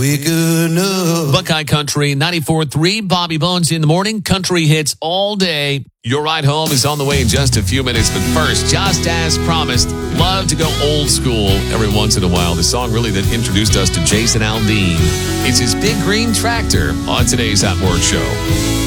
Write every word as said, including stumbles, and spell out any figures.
Waking up. Buckeye Country, ninety-four point three, Bobby Bones in the morning. Country hits all day. Your ride home is on the way in just a few minutes. But first, just as promised, love to go old school every once in a while. The song really that introduced us to Jason Aldean. It's his Big Green Tractor on today's At Work Show.